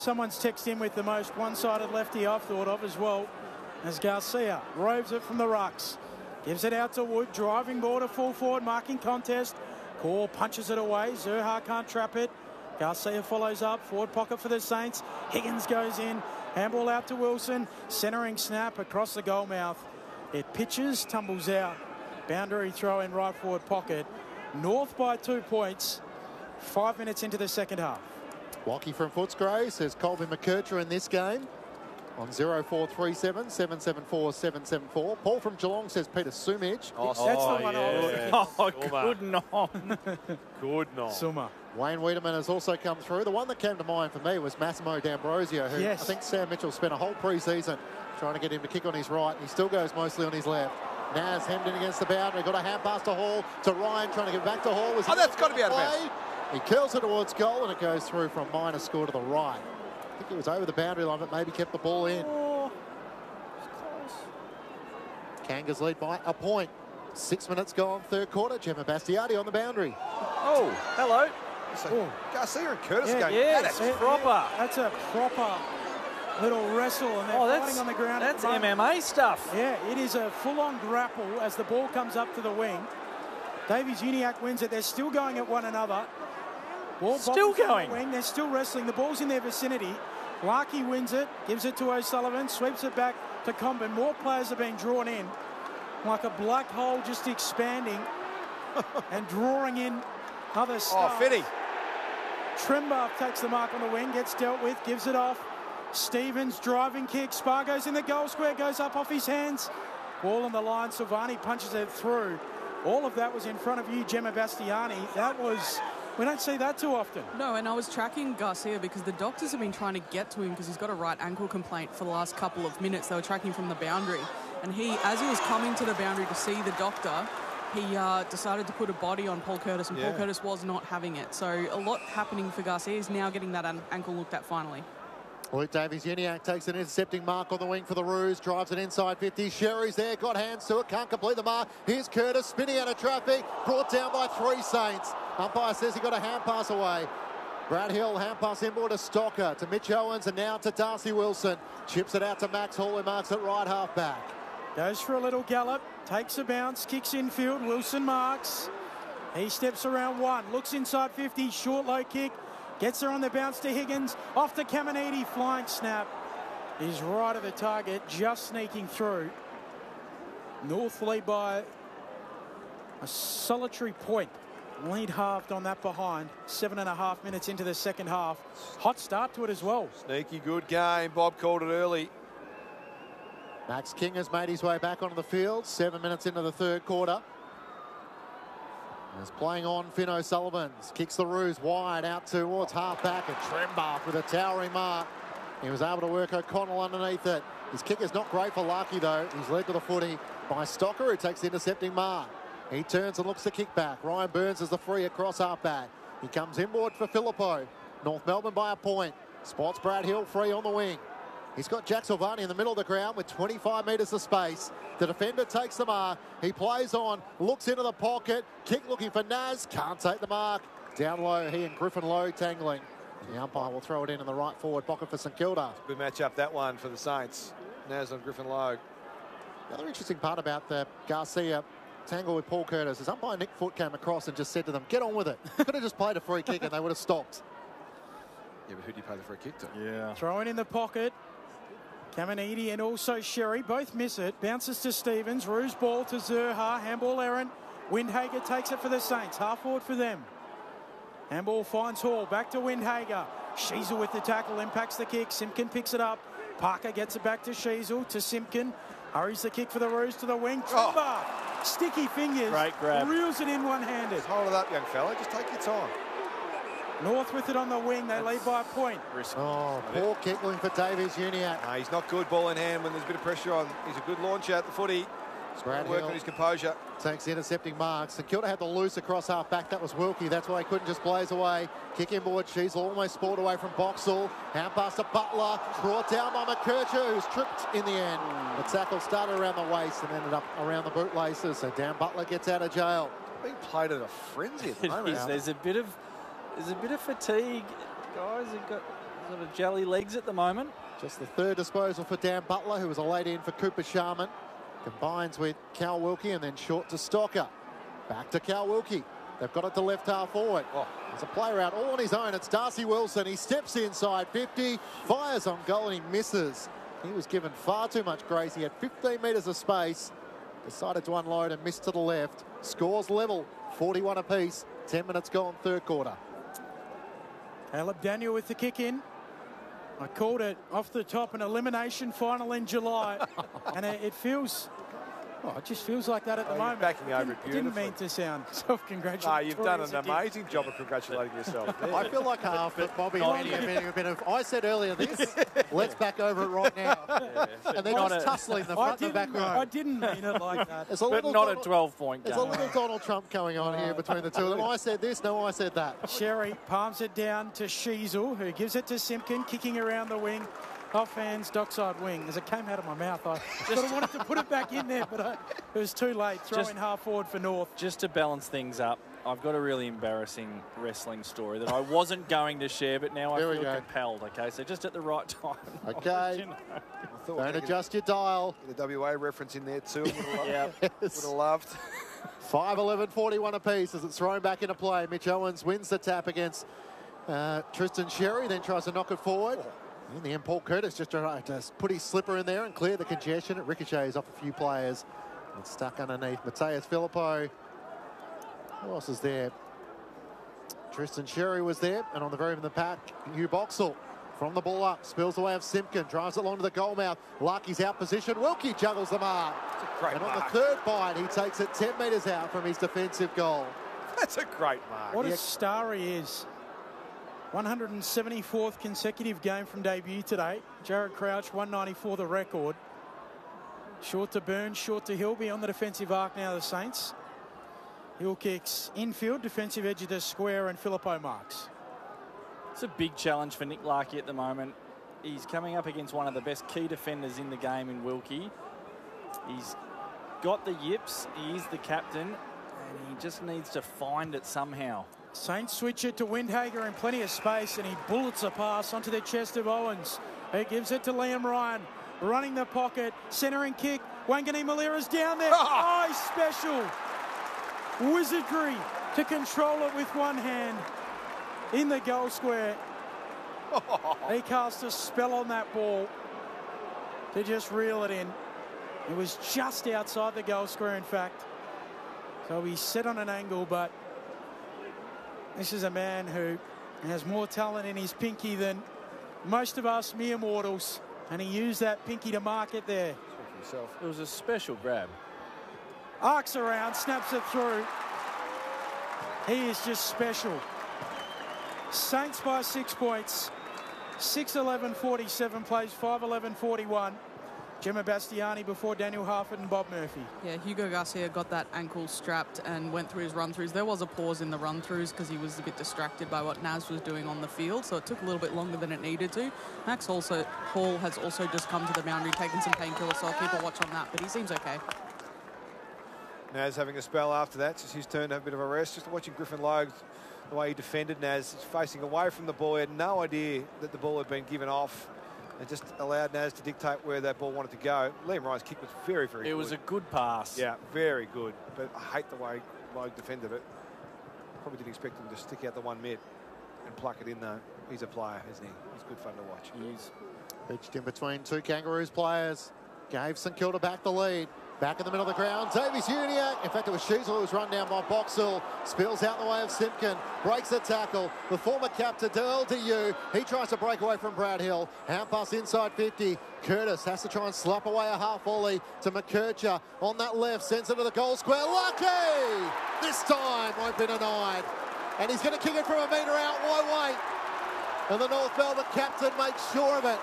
Someone's texted in with the most one-sided lefty I've thought of as well, as Garcia roves it from the rucks. Gives it out to Wood, driving ball to full forward, marking contest. Core punches it away. Zurhaar can't trap it. Garcia follows up. Forward pocket for the Saints. Higgins goes in. Handball out to Wilson. Centering snap across the goal mouth. It pitches, tumbles out. Boundary throw in right forward pocket. North by 2 points. 5 minutes into the second half. Walkie from Footscray says Colby McKercher in this game on 0437 774 774. Paul from Geelong says Peter Sumich. That's the one I was. Oh, good nom. Good nom. Summer. Wayne Wiedemann has also come through. The one that came to mind for me was Massimo D'Ambrosio, who I think Sam Mitchell spent a whole pre-season trying to get him to kick on his right. He still goes mostly on his left. Naz hemmed in against the boundary. Got a hand pass to Hall, to Ryan, trying to get back to Hall. That's got to be out of bounds. He curls it towards goal, and it goes through from minor score to the right. I think it was over the boundary line, but maybe kept the ball in. Oh, it's close. Kangas lead by a point. 6 minutes gone, third quarter. Gemma Bastiati on the boundary. Oh, hello. So Garcia and Curtis going, that's proper. That's a proper little wrestle, and they're fighting on the ground. That's MMA stuff. Yeah, it is a full-on grapple as the ball comes up to the wing. Davies-Uniacke wins it. They're still going at one another. Ball still going. The wing. They're still wrestling. The ball's in their vicinity. Larkey wins it, gives it to O'Sullivan, sweeps it back to Comben. More players are being drawn in, like a black hole just expanding and drawing in other stuff. Oh, Fitty. Trembath takes the mark on the wing, gets dealt with, gives it off. Stevens driving kick. Spargo's in the goal square, goes up off his hands. Ball on the line. Silvani punches it through. All of that was in front of you, Gemma Bastiani. That was... We don't see that too often. No, and I was tracking Garcia because the doctors have been trying to get to him because he's got a right ankle complaint for the last couple of minutes. They were tracking from the boundary. And as he was coming to the boundary to see the doctor, he decided to put a body on Paul Curtis, and Paul Curtis was not having it. So a lot happening for Garcia. He's now getting that ankle looked at finally. Luke Davies-Uniacke takes an intercepting mark on the wing for the Roos, drives it inside 50. Sherry's there, got hands to it, can't complete the mark. Here's Curtis spinning out of traffic, brought down by 3 Saints. Umpire says he got a hand pass away. Brad Hill, hand pass inboard to Stocker, to Mitch Owens, and now to Darcy Wilson. Chips it out to Max Hall, who marks it right half back. Goes for a little gallop, takes a bounce, kicks infield. Wilson marks. He steps around 1, looks inside 50, short low kick. Gets there on the bounce to Higgins. Off to Caminiti. Flying snap. He's right at the target. Just sneaking through. North lead by a solitary point. Lead halved on that behind. 7.5 minutes into the second half. Hot start to it as well. Sneaky good game. Bob called it early. Max King has made his way back onto the field. 7 minutes into the third quarter. Is playing on Finn O'Sullivan. Kicks the Roos wide out towards half-back, and Trembath with a towering mark. He was able to work O'Connell underneath it. His kick is not great for Larkey, though. He's led to the footy by Stocker, who takes the intercepting mark. He turns and looks to kick back. Ryan Burns is the free across half-back. He comes inboard for Filippo. North Melbourne by a point. Spots Brad Hill free on the wing. He's got Jack Silvani in the middle of the ground with 25 metres of space. The defender takes the mark. He plays on, looks into the pocket. Kick looking for Naz. Can't take the mark. Down low, he and Griffin Lowe tangling. The umpire will throw it in the right forward pocket for St Kilda. Good match up, that one, for the Saints. Naz on Griffin Lowe. The other interesting part about the Garcia tangle with Paul Curtis is umpire Nick Foote came across and just said to them, get on with it. Could have just played a free kick and they would have stopped. Yeah, but who do you pay the free kick to? Yeah. Throwing in the pocket. Caminiti and also Sherry both miss it. Bounces to Stevens. Roos ball to Zurhaar. Handball errant. Windhager takes it for the Saints. Half forward for them. Handball finds Hall. Back to Windhager. Sheasel with the tackle. Impacts the kick. Simpkin picks it up. Parker gets it back to Sheasel. To Simpkin. Hurries the kick for the Roos to the wing. Sticky fingers. Great grab. Reels it in one-handed. Just hold it up, young fella. Just take your time. North with it on the wing. They lead by a point. Oh, poor kickling for Davies-Uniacke. No, he's not good ball in hand when there's a bit of pressure on. He's a good launcher at the footy. He's Brad working Hill on his composure. takes the intercepting marks. St Kilda had the loose across half-back. That was Wilkie. That's why he couldn't just blaze away. Kick inboard. Sheasel almost sport away from Boxall. Hand pass to Butler. Brought down by McKercher, who's tripped in the end. The tackle started around the waist and ended up around the bootlaces. So Dan Butler gets out of jail. Being played at a frenzy at the moment. There's a bit of fatigue, guys. There's Sort of jelly legs at the moment. Just the third disposal for Dan Butler, who was a late in for Cooper Sharman. Combines with Cal Wilkie and then short to Stocker. Back to Cal Wilkie. They've got it to left half forward. There's a player out all on his own. It's Darcy Wilson. He steps inside 50, fires on goal and he misses. He was given far too much grace. He had 15 metres of space. Decided to unload and missed to the left. Scores level, 41 apiece. 10 minutes gone, third quarter. Caleb Daniel with the kick in. I called it off the top, an elimination final in July. And it feels... Oh, it just feels like that at the moment. Backing over it Didn't beautifully. mean to sound self-congratulatory. You've done an amazing job of congratulating yourself. I feel like half that Bobby and Eddie are getting a bit of... I said earlier this, let's back over it right now. And they're just tussling the front and the back row. I didn't mean it like that. There's a But little not a Donald- 12-point game. There's a little Donald Trump going on here between the two of them. I said this, no, I said that. Sherry palms it down to Sheasel, who gives it to Simpkin, kicking around the wing. Off-hands, dockside wing. As it came out of my mouth, I sort of wanted to put it back in there, but it was too late. Throwing half forward for North. Just to balance things up, I've got a really embarrassing wrestling story that I wasn't going to share, but now I There we feel go. compelled, okay? So just at the right time. Okay. You know. Don't adjust your dial. The WA reference in there too. Would Yeah. have loved. 5-11-41 apiece as it's thrown back into play. Mitch Owens wins the tap against Tristan Sherry, then tries to knock it forward. In the end, Paul Curtis just tried to put his slipper in there and clear the congestion. It ricochets off a few players. It's stuck underneath. Mateus Filippo. Who else is there? Tristan Sherry was there. And on the very end of the pack, Hugh Boxall from the ball up. Spills away of Simpkin. Drives it along to the goal mouth. Lucky's out position. Wilkie juggles the mark. Great And on mark. the third bite, he takes it 10 metres out from his defensive goal. That's a great mark. What a star he is. 174th consecutive game from debut today. Jared Crouch, 194 the record. Short to Burns, short to Hilby on the defensive arc now, the Saints. Hill kicks infield, defensive edge of the square, and Filippo marks. It's a big challenge for Nick Larkey at the moment. He's coming up against one of the best key defenders in the game in Wilkie. He's got the yips, he is the captain, and he just needs to find it somehow. Saints switch it to Windhager in plenty of space, and he bullets a pass onto the chest of Owens. He gives it to Liam Ryan, running the pocket, centering kick. Wangani Malira's down there. Oh, he's special. Wizardry to control it with one hand in the goal square. He cast a spell on that ball to just reel it in. It was just outside the goal square, in fact. So he's set on an angle, but this is a man who has more talent in his pinky than most of us mere mortals. And he used that pinky to mark it there. It was a special grab. Arcs around, snaps it through. He is just special. Saints by 6 points. 6-11-47 plays 5-11-41. Gemma Bastiani before Daniel Harford and Bob Murphy. Yeah, Hugo Garcia got that ankle strapped and went through his run-throughs. There was a pause in the run-throughs because he was a bit distracted by what Naz was doing on the field, so it took a little bit longer than it needed to. Max Hall has also just come to the boundary, taken some painkillers, so I'll keep a watch on that, but he seems okay. Naz having a spell after that. It's his turn to have a bit of a rest. Just watching Griffin Logue, the way he defended Naz, facing away from the ball. He had no idea that the ball had been given off and just allowed Naz to dictate where that ball wanted to go. Liam Ryan's kick was very, very good. It was a good pass. Yeah, very good. But I hate the way Logue defended it. Probably didn't expect him to stick out the 1 mid and pluck it in, though. He's a player, isn't he? He's good fun to watch. He is. Pitched in between two Kangaroos players. Gave St Kilda back the lead. Back in the middle of the ground, Davies Uniac. In fact, it was Sheasel who was run down by Boxall. Spills out in the way of Simpkin. Breaks the tackle. The former captain, LDU. He tries to break away from Brad Hill. Hand pass inside 50. Curtis has to try and slap away a half volley to McKercher on that left. Sends it to the goal square. Lucky! This time won't be denied. And he's going to kick it from a metre out. Why wait? And the North Melbourne captain makes sure of it.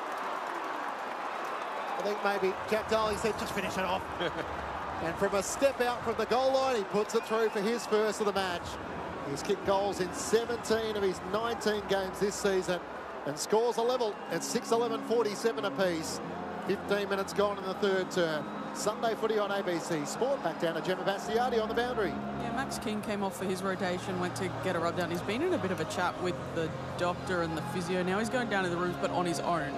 I think maybe Jack Daly said, just finish it off. And from a step out from the goal line, he puts it through for his first of the match. He's kicked goals in 17 of his 19 games this season and scores a level at 6-11-47 apiece. 15 minutes gone in the third term. Sunday footy on ABC Sport. Back down to Gemma Bastiardi on the boundary. Yeah, Max King came off for his rotation, went to get a rub down. He's been in a bit of a chat with the doctor and the physio. Now he's going down to the rooms, but on his own.